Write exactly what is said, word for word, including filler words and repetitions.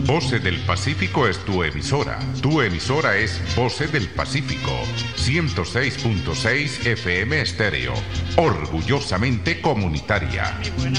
Voces del Pacífico es tu emisora. Tu emisora es Voces del Pacífico, ciento seis punto seis F M Estéreo, orgullosamente comunitaria.